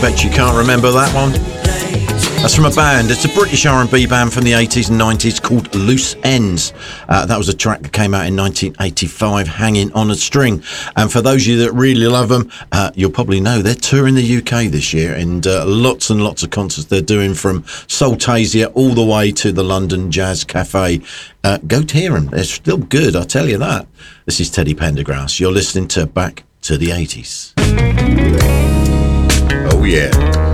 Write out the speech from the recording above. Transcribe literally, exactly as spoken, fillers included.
Bet you can't remember that one. That's from a band. It's a British R and B band from the eighties and nineties called Loose Ends. Uh, that was a track that came out in nineteen eighty-five, Hanging on a String. And for those of you that really love them, uh, you'll probably know they're touring the U K this year, and uh, lots and lots of concerts they're doing, from Soultasia all the way to the London Jazz Cafe. Uh, go to hear them. They're still good, I tell you that. This is Teddy Pendergrass. You're listening to Back to the eighties. Oh, yeah.